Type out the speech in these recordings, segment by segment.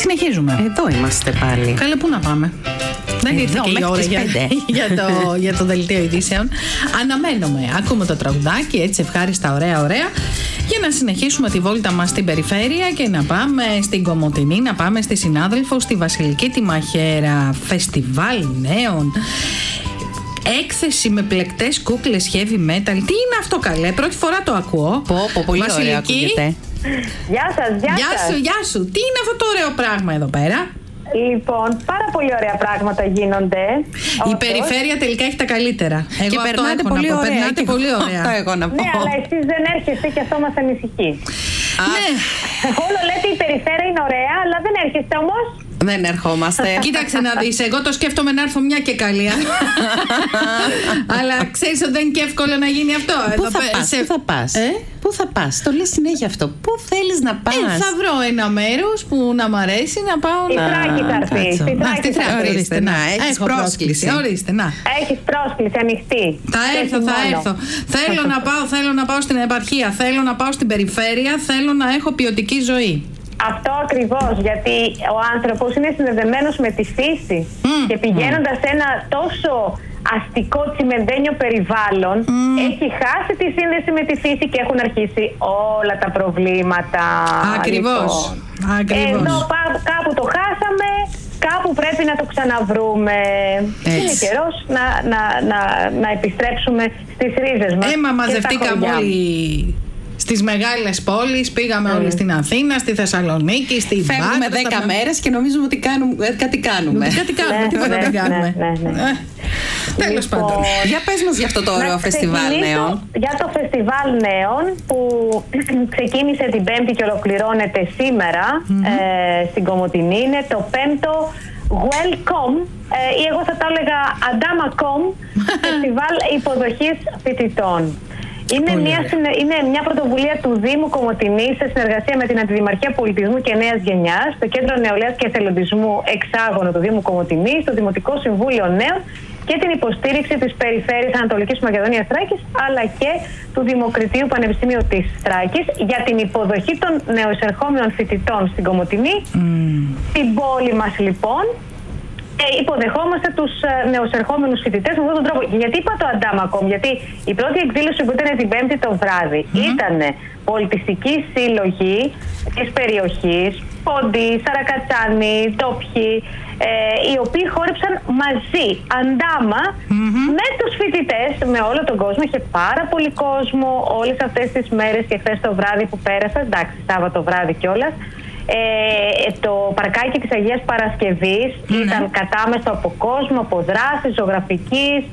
Συνεχίζουμε. Εδώ είμαστε πάλι. Καλέ, πού να πάμε? Δεν ήρθε και η ώρα για το δελτίο ειδήσεων. Αναμένουμε. Ακούμε το τραγουδάκι, έτσι ευχάριστα, ωραία. Για να συνεχίσουμε τη βόλτα μας στην περιφέρεια και να πάμε στην Κομοτηνή, να πάμε στη συνάδελφο, στη Βασιλική τη Μαχαίρα. Φεστιβάλ νέων. Έκθεση με πλεκτές κούκλες heavy metal. Τι είναι αυτό, καλέ? Πρώτη φορά το ακούω. Πολύ Βασιλική. ωραία ακούγεται. Γεια σου. Τι είναι αυτό το ωραίο πράγμα εδώ πέρα? Λοιπόν, πάρα πολύ ωραία πράγματα γίνονται. Η περιφέρεια τελικά έχει τα καλύτερα. Και περνάτε πολύ ωραία. Περνάτε πολύ ωραία. Αυτό εγώ να πω. Ναι, αλλά εσείς δεν έρχεστε και αυτό μας ανησυχεί. Ναι. Όλο λέτε η περιφέρεια είναι ωραία, αλλά δεν έρχεστε όμως. Δεν ερχόμαστε. Κοίταξε να δεις, εγώ το σκέφτομαι να έρθω μια και καλή. Αλλά ξέρεις ότι δεν είναι και εύκολο να γίνει αυτό. Πού θα πας? Πού θα πας? Το λες συνέχεια αυτό. Πού θέλεις να πας? Θα βρω ένα μέρος που να μ' αρέσει να πάω να... Στη Θράκη θα έρθει. Ορίστε, να. Έχεις πρόσκληση. Ορίστε, να. Έχεις πρόσκληση ανοιχτή. Θα έρθω. Θέλω να πάω στην επαρχία. Θέλω να πάω στην περιφέρεια. Θέλω να έχω ποιοτική ζωή. Αυτό ακριβώς, γιατί ο άνθρωπος είναι συνδεδεμένος με τη φύση και πηγαίνοντας σε ένα τόσο αστικό τσιμεντένιο περιβάλλον έχει χάσει τη σύνδεση με τη φύση και έχουν αρχίσει όλα τα προβλήματα. Ακριβώς. Εδώ κάπου το χάσαμε, κάπου πρέπει να το ξαναβρούμε. Είναι καιρός να επιστρέψουμε στις ρίζες μας. Μαζευτήκαμε όλοι στις μεγάλες πόλεις, πήγαμε όλοι στην Αθήνα, στη Θεσσαλονίκη, στη Βάρκα. Φεύγουμε 10 μέρες και νομίζουμε ότι κάτι κάνουμε. Τίποτα δεν κάνουμε. Τέλος πάντων. Για πες μας για αυτό το ωραίο φεστιβάλ νέων. Για το φεστιβάλ νέων που ξεκίνησε την Πέμπτη και ολοκληρώνεται σήμερα στην Κομοτηνή. Είναι το 5ο Welcome ή εγώ θα το έλεγα Adamacom φεστιβάλ υποδοχής φοιτητών. Είναι μια πρωτοβουλία του Δήμου Κομοτηνής σε συνεργασία με την Αντιδημαρχία Πολιτισμού και Νέας Γενιάς, το Κέντρο Νεολαίας και Εθελοντισμού Εξάγωνο του Δήμου Κομοτηνής, το Δημοτικό Συμβούλιο Νέων και την υποστήριξη της Περιφέρειας Ανατολικής Μακεδονίας Θράκης αλλά και του Δημοκριτείου Πανεπιστημίου της Θράκης για την υποδοχή των νεοεισερχόμενων φοιτητών στην Κομοτηνή. Στην πόλη μας λοιπόν υποδεχόμαστε τους νεοεισερχόμενους φοιτητές με αυτόν τον τρόπο. Γιατί είπα το Adamacom? Γιατί η πρώτη εκδήλωση που ήταν την Πέμπτη το βράδυ ήταν πολιτιστική σύλλογη της περιοχής, Πόντι, Σαρακατσάνη, Τόπιοι, οι οποίοι χόρεψαν μαζί, αντάμα, με τους φοιτητές, με όλο τον κόσμο. Είχε πάρα πολύ κόσμο όλες αυτές τις μέρες και χθες το βράδυ που πέρασα, εντάξει, Σάββατο βράδυ κιόλας. Το παρκάκι της Αγίας Παρασκευής ήταν κατάμεστο από κόσμο, από δράσεις ζωγραφικής,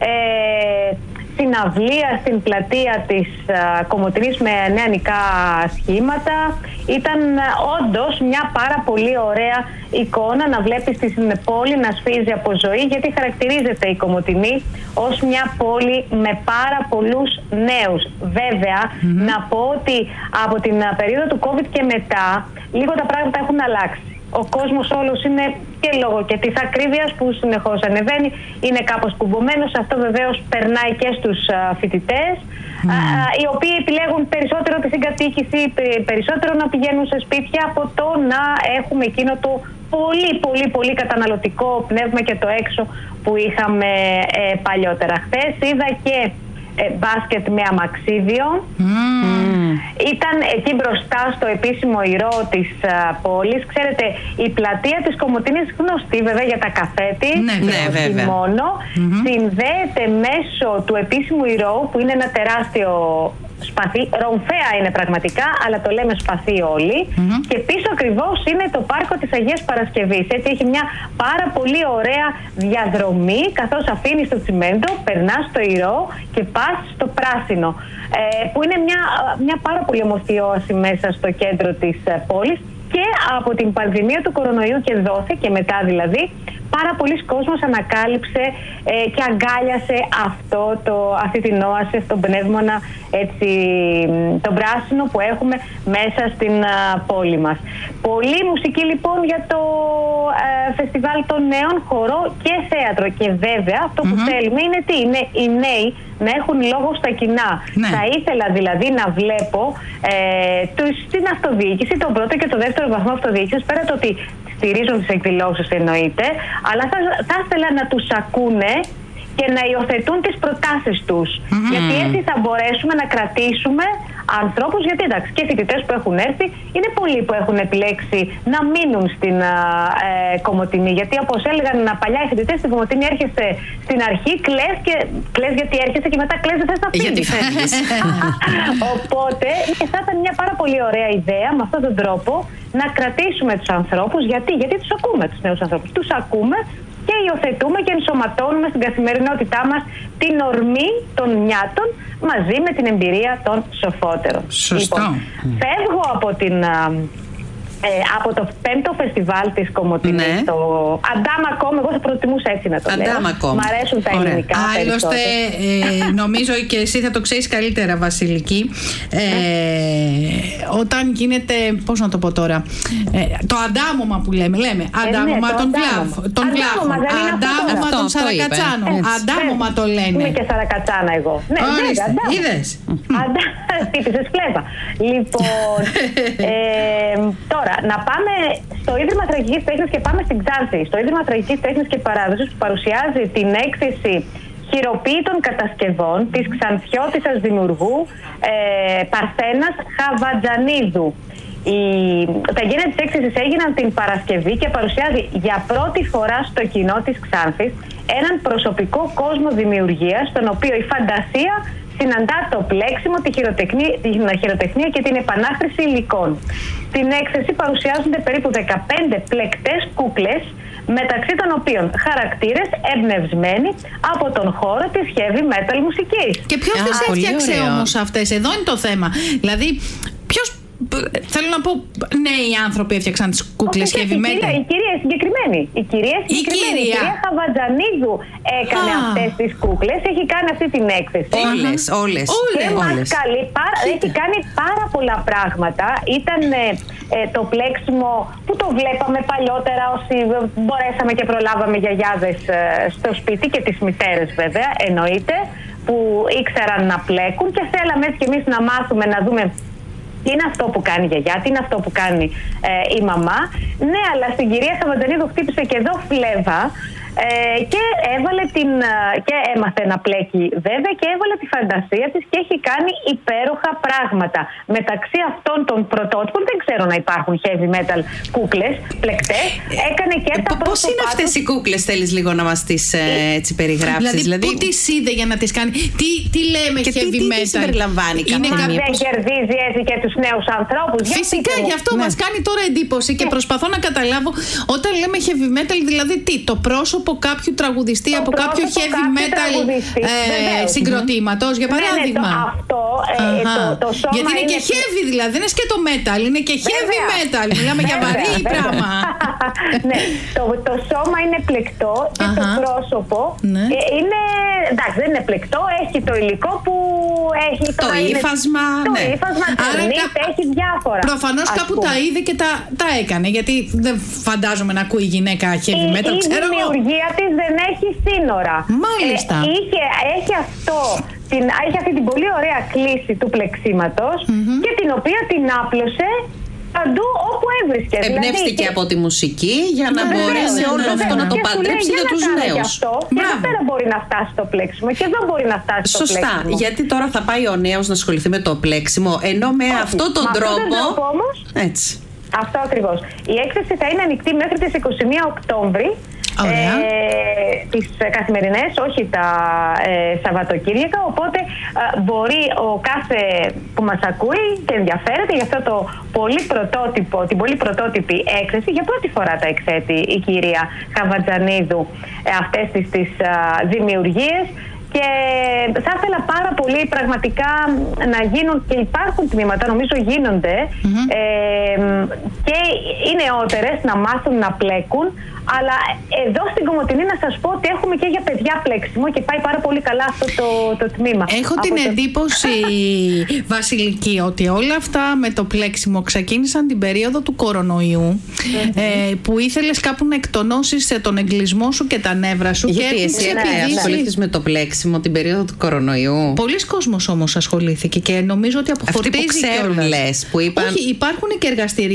συναυλία στην πλατεία της Κομοτηνής με νεανικά σχήματα. Ήταν όντως μια πάρα πολύ ωραία εικόνα να βλέπεις την πόλη να σφίζει από ζωή, γιατί χαρακτηρίζεται η Κομοτηνή ως μια πόλη με πάρα πολλούς νέους. Βέβαια, να πω ότι από την περίοδο του COVID και μετά λίγο τα πράγματα έχουν αλλάξει. Ο κόσμος όλος είναι, και λόγω και της ακρίβειας που συνεχώς ανεβαίνει, είναι κάπως κουμπωμένος. Αυτό βεβαίως περνάει και στους φοιτητές, οι οποίοι επιλέγουν περισσότερο τη συγκατοίκηση, περισσότερο να πηγαίνουν σε σπίτια από το να έχουμε εκείνο το πολύ καταναλωτικό πνεύμα και το έξω που είχαμε παλιότερα. Χθες είδα και μπάσκετ με αμαξίδιο. Ήταν εκεί μπροστά στο επίσημο ηρώ της πόλης. Ξέρετε, η πλατεία της Κομοτηνής, γνωστή βέβαια για τα καφέ της, όχι μόνο, συνδέεται μέσω του επίσημου ηρώ, που είναι ένα τεράστιο σπαθί, ρομφαία είναι πραγματικά, αλλά το λέμε σπαθί όλοι, και πίσω ακριβώς είναι το πάρκο της Αγίας Παρασκευής. Έτσι έχει μια πάρα πολύ ωραία διαδρομή, καθώς αφήνεις το τσιμέντο, περνάς στο ηρώ και πας στο πράσινο, που είναι μια πάρα πολύ όμορφη όαση μέσα στο κέντρο της πόλης. Και από την πανδημία του κορονοϊού και δόθε και μετά δηλαδή, πάρα πολλοί κόσμος ανακάλυψε και αγκάλιασε αυτή την όαση, αυτόν τον πνεύμονα, έτσι, τον πράσινο που έχουμε μέσα στην πόλη μας. Πολλή μουσική λοιπόν για το φεστιβάλ των νέων, χορό και θέατρο. Και βέβαια αυτό που θέλουμε είναι τι? Είναι οι νέοι να έχουν λόγο στα κοινά. Ναι. Θα ήθελα δηλαδή να βλέπω την αυτοδιοίκηση, τον πρώτο και τον δεύτερο βαθμό αυτοδιοίκησης, πέρα το ότι στηρίζουν τις εκδηλώσεις εννοείται, αλλά θα ήθελα να τους ακούνε και να υιοθετούν τις προτάσεις τους. Γιατί έτσι θα μπορέσουμε να κρατήσουμε ανθρώπους, γιατί εντάξει, και φοιτητές που έχουν έρθει, είναι πολλοί που έχουν επιλέξει να μείνουν στην Κομοτηνή. Γιατί όπως έλεγαν παλιά οι φοιτητές, στην Κομοτηνή έρχεσαι στην αρχή, κλαις γιατί έρχεσαι και μετά κλαις δεν θες να φύγεις. Γιατί φεύγεις. Οπότε θα ήταν μια πάρα πολύ ωραία ιδέα με αυτόν τον τρόπο να κρατήσουμε τους ανθρώπους. Γιατί τους ακούμε τους νέους ανθρώπους. Τους ακούμε και υιοθετούμε και ενσωματώνουμε στην καθημερινότητά μας την ορμή των νιάτων μαζί με την εμπειρία των σοφότερων. Σωστό. Λοιπόν, φεύγω από το 5ο φεστιβάλ της Κομοτηνής, το Αντάμακομ, εγώ θα προτιμούσα έτσι να το λέω. Μ' αρέσουν τα ελληνικά Άλλωστε, νομίζω και εσύ θα το ξέρεις καλύτερα, Βασιλική, όταν γίνεται, πώς να το πω τώρα, το αντάμωμα που λέμε αντάμωμα των βλάχων, αντάμωμα των Σαρακατσάνων, αντάμωμα το λένε. Είμαι και Σαρακατσάνα εγώ. Ναι, είδες. Χτύπησες φλέβα. Λοιπόν, τώρα να πάμε στο Ίδρυμα Τραγικής Τέχνης και πάμε στην Ξάνθη. Στο Ίδρυμα Τραγικής Τέχνης και Παράδοσης, που παρουσιάζει την έκθεση χειροποίητων κατασκευών της Ξανθιώτισσας δημιουργού Παρθένας Χαβατζανίδου. Τα γένεια της έκθεσης έγιναν την Παρασκευή και παρουσιάζει για πρώτη φορά στο κοινό της Ξάνθης έναν προσωπικό κόσμο δημιουργίας, στον οποίο η φαντασία συναντά το πλέξιμο, τη χειροτεχνία και την επανάχρηση υλικών. Στην έκθεση παρουσιάζονται περίπου 15 πλεκτές κούκλες, μεταξύ των οποίων χαρακτήρες εμπνευσμένοι από τον χώρο της heavy metal μουσικής. Και ποιος τις έφτιαξε όμως αυτές? Εδώ είναι το θέμα. Δηλαδή, θέλω να πω, νέοι άνθρωποι έφτιαξαν τις κούκλες heavy metal. Η κυρία συγκεκριμένη. Η κυρία Χαβατζανίδου έκανε αυτές τις κούκλες, έχει κάνει αυτή την έκθεση. Όλες. Και μας καλεί, έχει κάνει πάρα πολλά πράγματα. Ήταν το πλέξιμο που το βλέπαμε παλιότερα, όσοι μπορέσαμε και προλάβαμε γιαγιάδες στο σπίτι, και τις μητέρες βέβαια, εννοείται, που ήξεραν να πλέκουν, και θέλαμε έτσι κι εμείς να μάθουμε, να δούμε τι είναι αυτό που κάνει η γιαγιά, τι είναι αυτό που κάνει η μαμά. Ναι, αλλά στην κυρία Χαβατζανίδου χτύπησε και εδώ φλέβα και έβαλε και έμαθε να πλέκει βέβαια, και έβαλε τη φαντασία της και έχει κάνει υπέροχα πράγματα. Μεταξύ αυτών των πρωτότυπων, δεν ξέρω να υπάρχουν heavy metal κούκλες πλεκτές, έκανε και τα πρόσωπά. Πώς είναι αυτές οι κούκλες, θέλεις λίγο να μας τις έτσι περιγράψεις? Δηλαδή, πού τις είδε για να τις κάνει, τι λέμε και heavy metal? Τι συμπεριλαμβάνει κάθε μία? Δεν κερδίζει έτσι και τους νέους ανθρώπους? Φυσικά, γι' αυτό μας κάνει τώρα εντύπωση και προσπαθώ να καταλάβω, όταν λέμε heavy metal, δηλαδή τι, το πρόσωπο κάποιου τραγουδιστή, από κάποιο heavy metal συγκροτήματος, για παράδειγμα. Το σώμα γιατί είναι και heavy, δηλαδή, δεν είναι και το metal, είναι και heavy metal. Μιλάμε για βαρύ πράγμα. Ναι, το σώμα είναι πλεκτό και το πρόσωπο είναι, εντάξει, δεν είναι πλεκτό, έχει το υλικό που έχει το ύφασμα. Το ύφασμα, έχει διάφορα. Προφανώς κάπου τα είδε και τα έκανε, γιατί δεν φαντάζομαι να ακούει η γυναίκα heavy metal, ξέρω εγώ. Η δημιουργία της δεν έχει σύνορα. Μάλιστα. Έχει αυτή την πολύ ωραία κλίση του πλεξίματος, και την οποία την άπλωσε παντού όπου έβρισκε. Εμπνεύστηκε από τη μουσική για να μπορέσει όλο αυτό να το παντρέψει για τους νέους. Και εδώ πέρα μπορεί να φτάσει το πλέξιμο, και εδώ μπορεί να φτάσει το πλέξιμο. Σωστά, γιατί τώρα θα πάει ο νέος να ασχοληθεί με το πλέξιμο, ενώ με αυτόν τον τρόπο όμως, έτσι. Αυτό ακριβώς. Η έκθεση θα είναι ανοιχτή μέχρι τις 21 Οκτώβρη. Τις καθημερινές, όχι τα Σαββατοκύριακα, οπότε μπορεί ο κάθε που μας ακούει και ενδιαφέρεται για αυτό το την πολύ πρωτότυπη έκθεση, για πρώτη φορά τα εκθέτει η κυρία Χαβατζανίδου αυτές τις δημιουργίες. Και θα ήθελα πάρα πολύ πραγματικά να γίνουν, και υπάρχουν τμήματα, νομίζω γίνονται, και οι νεότερες να μάθουν να πλέκουν. Αλλά εδώ στην Κομοτηνή να σας πω ότι έχουμε και για παιδιά πλέξιμο, και πάει πάρα πολύ καλά αυτό το τμήμα. Έχω την εντύπωση, Βασιλική, ότι όλα αυτά με το πλέξιμο ξεκίνησαν την περίοδο του κορονοϊού, που ήθελες κάπου να εκτονώσεις τον εγκλισμό σου και τα νεύρα σου. Γιατί και εσύ ασχολήθηκες με το πλέξιμο την περίοδο του κορονοϊού? Πολλοί κόσμος όμως ασχολήθηκε, και νομίζω ότι αποφορτίζει. Αυτοί που ξέρουν, λες, που είπαν. Όχι, υπάρχουν και εργαστήρια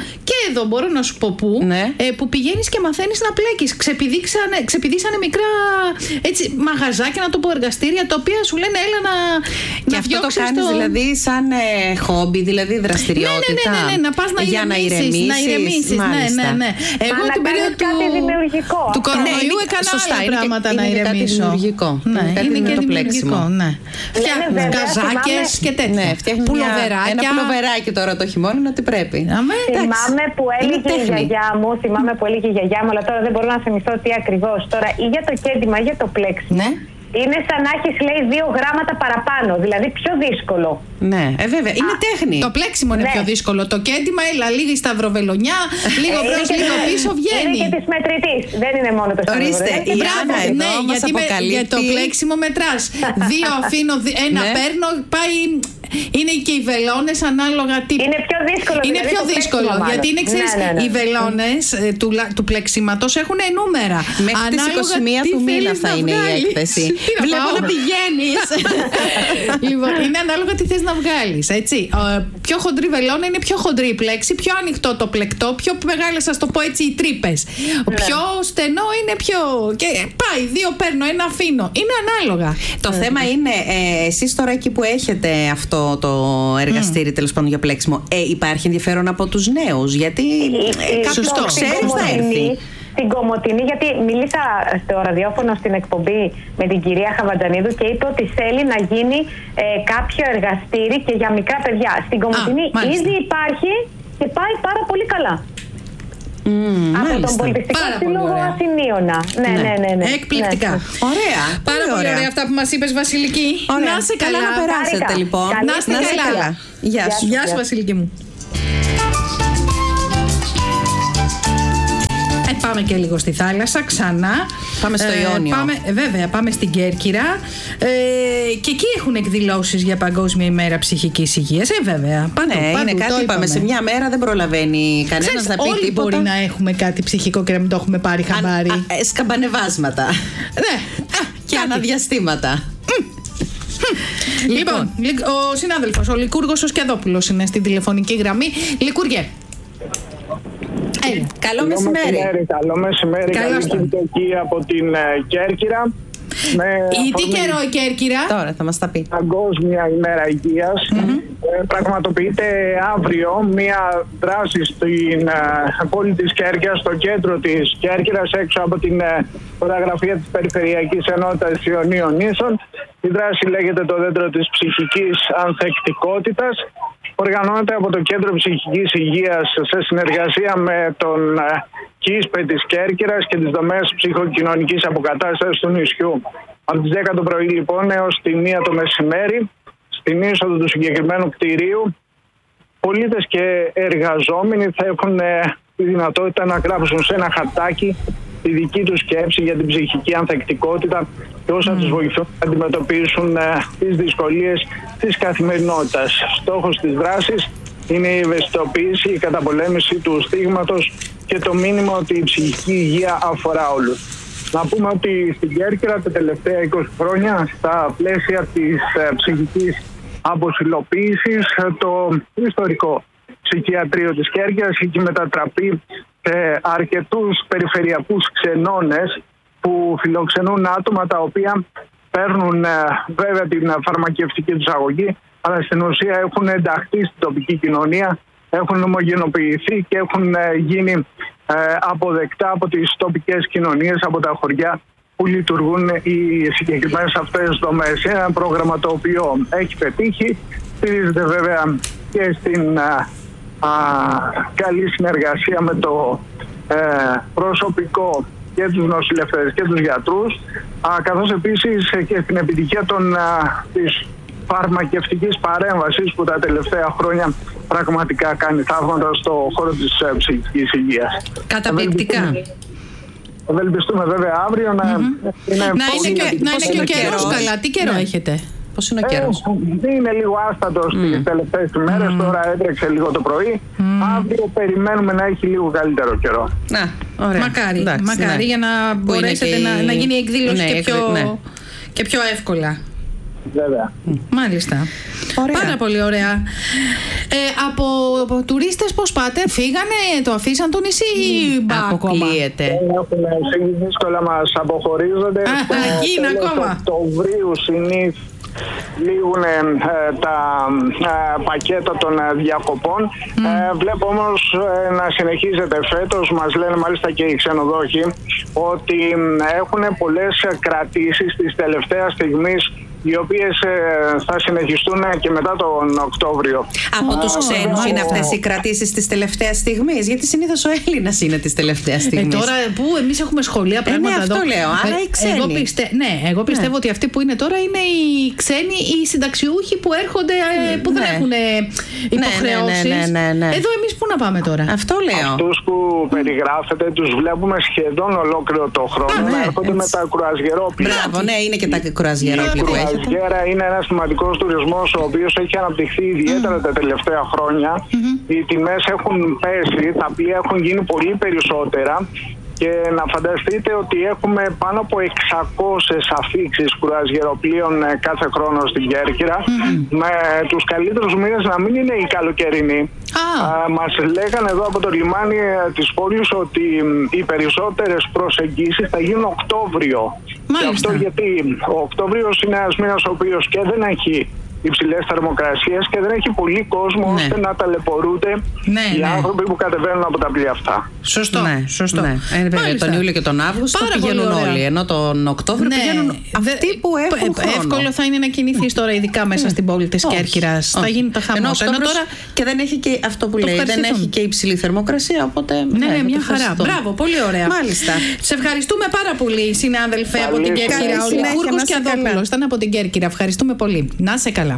και εδώ μπορώ να σου πω πού, που πηγαίνεις και μαθαίνεις να πλέκεις. Ξεπηδήσανε μικρά έτσι, μαγαζάκια, να το πω, εργαστήρια, τα οποία σου λένε έλα και αυτό το κάνεις δηλαδή σαν χόμπι, δηλαδή δραστηριότητα. Ναι, να πας να για ηρεμήσεις. Ναι. Εγώ την περίοδο κάτι δημιουργικό. του κορονοϊού έκανα άλλα πράγματα να ηρεμήσω. Δημιουργικό. Είναι και δημιουργικό. Φτιάχνεις γκαζάκες και τέτοια. Πουλοβεράκια. Ένα πουλοβεράκι τώρα το χειμώνα είναι ότι πρέπει. Θυμάμαι που έλεγε η γιαγιά μου, αλλά τώρα δεν μπορώ να θυμηθώ τι ακριβώς. Τώρα ή για το κέντημα ή για το πλέξιμο. Είναι σαν να έχεις, λέει, 2 γράμματα παραπάνω. Δηλαδή πιο δύσκολο. Ναι, βέβαια. Είναι τέχνη. Το πλέξιμο είναι πιο δύσκολο. Το κέντημα, λίγη σταυροβελονιά, λίγο μπρος, λίγο πίσω βγαίνει. Είναι και της μετρητής. Δεν είναι μόνο το σταυροβελονιά. Ορίστε, η Άννα εδώ μας αποκαλύπτει. Για το πλέξιμο μετράς. 2 αφήνω, 1 παίρνω, πάει. Είναι και οι βελόνες ανάλογα τι. Είναι πιο δύσκολο. Είναι πιο δύσκολο. Γιατί είναι, ξέρεις, οι βελόνες του πλεξίματος έχουν νούμερα. Μέχρι τις 21 του μήνα θα είναι η έκθεση. Βλέπω να πηγαίνεις. Λοιπόν, είναι ανάλογα τι θες να βγάλεις. Έτσι. Πιο χοντρή βελόνα είναι πιο χοντρή η πλέξη, πιο ανοιχτό το πλεκτό, πιο μεγάλες, ας το πω έτσι, οι τρύπες. Πιο στενό είναι πιο. Και πάει, 2 παίρνω, 1 αφήνω. Είναι ανάλογα. Το θέμα είναι, εσείς τώρα εκεί που έχετε αυτό το εργαστήρι, τέλος πάντων, για πλέξιμο, υπάρχει ενδιαφέρον από τους νέους? Γιατί κάποιος το ξέρει, θα έρθει. Στην Κομοτηνή, γιατί μίλησα στο ραδιόφωνο στην εκπομπή με την κυρία Χαβαντζανίδου και είπε ότι θέλει να γίνει κάποιο εργαστήρι και για μικρά παιδιά. Στην Κομοτηνή ήδη υπάρχει και πάει πάρα πολύ καλά. Από τον Πολιτιστικό Σύλλογο Αθηνίωνα. Ναι. Εκπληκτικά. Ωραία. Πάρα πολύ ωραία αυτά που μας είπες, Βασιλική. Να σε καλά, να περάσετε λοιπόν. Να είστε καλά. Γεια σου, Βασιλική μου. Πάμε και λίγο στη θάλασσα ξανά. Πάμε στο Ιόνιο. Βέβαια, πάμε στην Κέρκυρα. Και εκεί έχουν εκδηλώσεις για Παγκόσμια ημέρα ψυχικής υγείας. Βέβαια. Παντού, είναι κάτι, είπαμε, σε μια μέρα δεν προλαβαίνει κανένας να πει όλοι τίποτα. Μπορεί να έχουμε κάτι ψυχικό και να μην το έχουμε πάρει χαμπάρι. Σκαμπανεβάσματα. Ναι. Και αναδιαστήματα. Λοιπόν, ο συνάδελφος, ο Λικούργος ο Σκιαδόπουλος είναι στην τηλεφωνική γραμμή. Λικούργε. Καλό μεσημέρι. Καλό μεσημέρι. Καλή Κυριακή από την Κέρκυρα. Τι καιρό η Κέρκυρα? Τώρα θα μας τα πει. Παγκόσμια ημέρα υγείας. Πραγματοποιείται αύριο μια δράση στην πόλη της Κέρκυρας, στο κέντρο της Κέρκυρας, έξω από την φωτογραφία της Περιφερειακής Ενότητας Ιωνίων Νήσων. Η δράση λέγεται το δέντρο της ψυχικής ανθεκτικότητας. Οργανώνεται από το Κέντρο Ψυχικής Υγείας σε συνεργασία με τον ΚΙΣΠΕ της Κέρκυρας και τις δομές ψυχοκοινωνικής αποκατάστασης του νησιού. Από τις 10 το πρωί λοιπόν έως τη 1 το μεσημέρι, στην είσοδο του συγκεκριμένου κτηρίου, πολίτες και εργαζόμενοι θα έχουν τη δυνατότητα να γράψουν σε ένα χαρτάκι τη δική τους σκέψη για την ψυχική ανθεκτικότητα και όσα τους βοηθούν να αντιμετωπίσουν τις δυσκολίες της καθημερινότητας. Στόχος της δράσης είναι η ευαισθητοποίηση, η καταπολέμηση του στίγματος και το μήνυμα ότι η ψυχική υγεία αφορά όλους. Να πούμε ότι στην Κέρκυρα τα τελευταία 20 χρόνια, στα πλαίσια της ψυχικής αποσυλλοποίησης, το ιστορικό ψυχιατρίο της Κέρκυρας έχει μετατραπεί σε αρκετούς περιφερειακούς ξενώνες που φιλοξενούν άτομα τα οποία παίρνουν βέβαια την φαρμακευτική τους αγωγή, αλλά στην ουσία έχουν ενταχθεί στην τοπική κοινωνία, έχουν ομογενοποιηθεί και έχουν γίνει αποδεκτά από τις τοπικές κοινωνίες, από τα χωριά που λειτουργούν οι συγκεκριμένες αυτές δομές. Είναι ένα πρόγραμμα το οποίο έχει πετύχει, στηρίζεται βέβαια και στην καλή συνεργασία με το προσωπικό και τους νοσηλευτές και τους γιατρούς, καθώς επίσης και στην επιτυχία της φαρμακευτικής παρέμβασης που τα τελευταία χρόνια πραγματικά κάνει θαύματα στο χώρο της ψυχικής υγείας. Καταπληκτικά. Ευελπιστούμε βέβαια αύριο να είναι και ο καιρός καλά. Τι καιρό έχετε? Πώς είναι ο καιρός? Είναι λίγο άστατος τις τελευταίες ημέρες. Τώρα έτρεξε λίγο το πρωί. Αύριο περιμένουμε να έχει λίγο καλύτερο καιρό. Ωραία. Μακάρι για να μπορέσετε να γίνει η εκδήλωση και πιο εύκολα. Βέβαια. Μάλιστα. Ωραία. Πάρα πολύ ωραία. Από τουρίστες πώς πάτε, φύγανε, το αφήσαν το νησί ή αποκλείεται? Έχουν φύγει δύσκολα, μας αποχωρίζονται. Εκεί είναι ακόμα. Οκτωβρίου συνήθως λήγουν τα πακέτα των διακοπών. Βλέπω όμως να συνεχίζεται φέτος. Μας λένε μάλιστα και οι ξενοδόχοι ότι έχουν πολλές κρατήσεις της τελευταίας στιγμής, οι οποίες θα συνεχιστούν και μετά τον Οκτώβριο. Από τους ξένους είναι αυτές οι κρατήσεις της τελευταίας στιγμής? Γιατί συνήθως ο Έλληνας είναι της τελευταίας στιγμής. Τώρα που εμείς έχουμε σχολεία πράγματα αυτό εδώ. λέω, άρα οι ξένοι. Εγώ πιστεύω ότι αυτοί που είναι τώρα είναι οι ξένοι, οι συνταξιούχοι που έρχονται, που δεν έχουν υποχρεώσεις. Εδώ εμείς πού να πάμε τώρα? Αυτό λέω. Αυτούς που περιγράφετε τους βλέπουμε σχεδόν ολόκληρο το χρόνο να έρχονται με τα κρουαζιερόπλια. Μπράβο, ναι, είναι και τα κρουαζιερόπλια που έχετε. Η κρουαζιέρα είναι ένας σημαντικός τουρισμός, ο οποίος έχει αναπτυχθεί ιδιαίτερα τα τελευταία χρόνια. Οι τιμές έχουν πέσει, τα οποία έχουν γίνει πολύ περισσότερα. Και να φανταστείτε ότι έχουμε πάνω από 600 αφίξεις κρουαζιεροπλοίων κάθε χρόνο στην Κέρκυρα, με τους καλύτερους μήνες να μην είναι οι καλοκαιρινοί. Μας λέγανε εδώ από το λιμάνι της πόλης ότι οι περισσότερες προσεγγίσεις θα γίνουν Οκτώβριο. Και αυτό γιατί ο Οκτώβριος είναι ένας μήνας ο οποίος και δεν έχει υψηλές θερμοκρασίες και δεν έχει πολύ κόσμο ώστε να ταλαιπωρούνται οι άνθρωποι που κατεβαίνουν από τα πλοία αυτά. Σωστό. Τον Ιούλιο και τον Αύγουστο πηγαίνουν όλοι, ενώ τον Οκτώβριο πηγαίνουν αυτοί που έχουν χρόνο. Εύκολο θα είναι να κινηθείς τώρα, ειδικά μέσα στην πόλη της Κέρκυρας. Θα γίνει το χαμός. Ενώ τώρα και δεν έχει και αυτό που λέει, δεν έχει και υψηλή θερμοκρασία, οπότε. Ναι, μια χαρά. Μπράβο, πολύ ωραία. Μάλιστα. Σε ευχαριστούμε πάρα πολύ, συνάδελφε από την Κέρκυρα. Ο Λικούρκος και Αδόπουλος ήταν από την Κέρκυρα. Ευχαριστούμε πολύ. Να σε καλά.